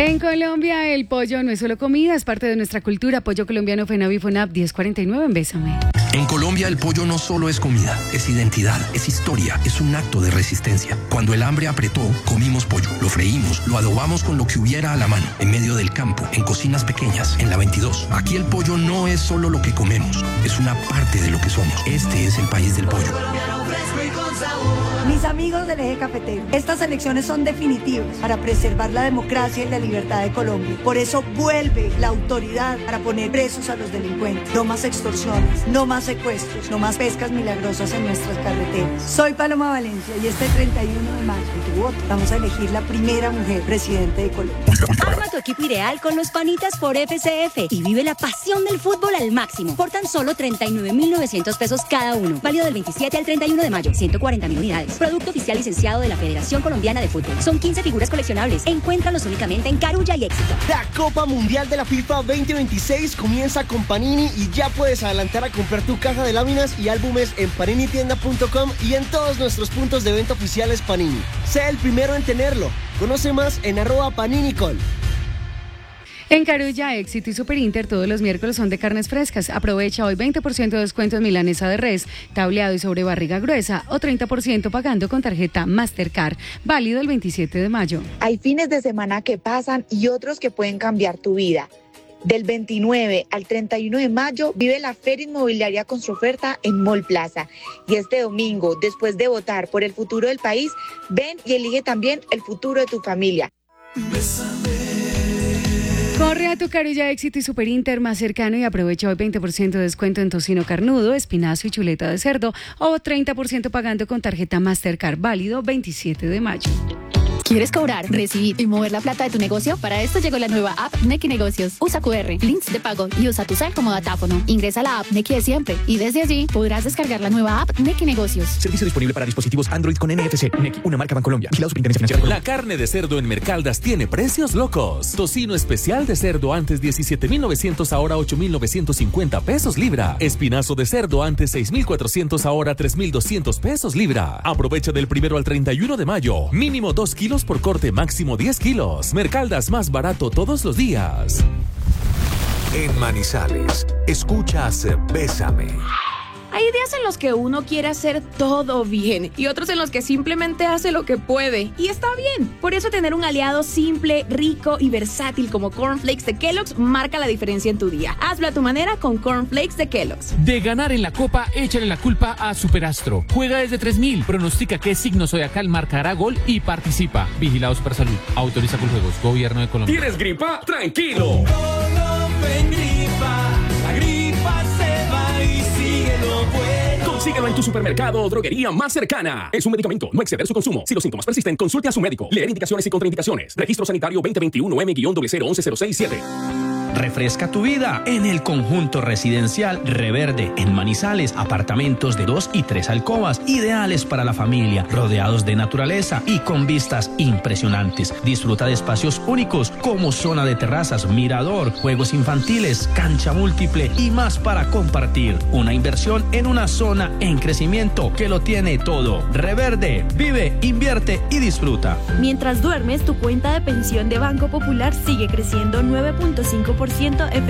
En Colombia, el pollo no es solo comida, es parte de nuestra cultura. Pollo colombiano FENAVI FONAP 1049 en Bésame. En Colombia, el pollo no solo es comida, es identidad, es historia, es un acto de resistencia. Cuando el hambre apretó, comimos pollo, lo freímos, lo adobamos con lo que hubiera a la mano, en medio del campo, en cocinas pequeñas, en la 22. Aquí el pollo no es solo lo que comemos, es una parte de lo que somos. Este es el país del pollo. Mis amigos del Eje Cafetero, estas elecciones son definitivas para preservar la democracia y la libertad de Colombia. Por eso vuelve la autoridad para poner presos a los delincuentes. No más extorsiones, no más secuestros, no más pescas milagrosas en nuestras carreteras. Soy Paloma Valencia y este 31 de mayo, en tu voto, vamos a elegir la primera mujer presidente de Colombia. Arma tu equipo ideal con los panitas por FCF y vive la pasión del fútbol al máximo. Por tan solo 39.900 pesos cada uno. Válido del 27 al 31 de mayo. 140.000 unidades. Producto oficial licenciado de la Federación Colombiana de Fútbol. Son 15 figuras coleccionables. Encuéntralos únicamente en Carulla y Éxito. La Copa Mundial de la FIFA 2026 comienza con Panini y ya puedes adelantar a comprar tu caja de láminas y álbumes en paninitienda.com y en todos nuestros puntos de venta oficiales Panini. Sé el primero en tenerlo. Conoce más en @paninicol. En Carulla, Éxito y Super Inter todos los miércoles son de carnes frescas. Aprovecha hoy 20% de descuento en milanesa de res, tableado y sobre barriga gruesa o 30% pagando con tarjeta Mastercard. Válido el 27 de mayo. Hay fines de semana que pasan y otros que pueden cambiar tu vida. Del 29 al 31 de mayo vive la Feria Inmobiliaria Construoferta en Mall Plaza. Y este domingo, después de votar por el futuro del país, ven y elige también el futuro de tu familia. Corre a tu Carulla, Éxito y Super Inter más cercano y aprovecha hoy 20% de descuento en tocino carnudo, espinazo y chuleta de cerdo o 30% pagando con tarjeta Mastercard. Válido 27 de mayo. ¿Quieres cobrar, recibir y mover la plata de tu negocio? Para esto llegó la nueva app Nequi Negocios. Usa QR, links de pago y usa tu cel como datáfono. Ingresa a la app Nequi de siempre y desde allí podrás descargar la nueva app Nequi Negocios. Servicio disponible para dispositivos Android con NFC. Nequi, una marca Bancolombia. Vigilado Superintendencia Financiera. La carne de cerdo en Mercaldas tiene precios locos. Tocino especial de cerdo antes 17.900, ahora 8.950 pesos libra. Espinazo de cerdo antes 6.400, ahora 3.200 pesos libra. Aprovecha del 1 al 31 de mayo. Mínimo 2 kilos por corte, máximo 10 kilos. Mercaldas, más barato todos los días. En Manizales, escuchas Bésame. Hay días en los que uno quiere hacer todo bien y otros en los que simplemente hace lo que puede. Y está bien. Por eso tener un aliado simple, rico y versátil como Corn Flakes de Kellogg's marca la diferencia en tu día. Hazlo a tu manera con Corn Flakes de Kellogg's. De ganar en la Copa, échale la culpa a Superastro. Juega desde 3.000, pronostica qué signo zodiacal marcará gol y participa. Vigilado Supersalud. Autoriza con juegos. Gobierno de Colombia. ¿Tienes gripa? ¡Tranquilo! La gripa se va y síguelo bueno. Consíguelo en tu supermercado o droguería más cercana. Es un medicamento, no exceder su consumo. Si los síntomas persisten, consulte a su médico. Leer indicaciones y contraindicaciones. Registro Sanitario 2021 M-0011067. Refresca tu vida en el conjunto residencial Reverde en Manizales. Apartamentos de 2 y 3 alcobas, ideales para la familia, rodeados de naturaleza y con vistas impresionantes. Disfruta de espacios únicos como zona de terrazas, mirador, juegos infantiles, cancha múltiple y más para compartir. Una inversión en una zona en crecimiento que lo tiene todo. Reverde, vive, invierte y disfruta. Mientras duermes, tu cuenta de pensión de Banco Popular sigue creciendo 9.5%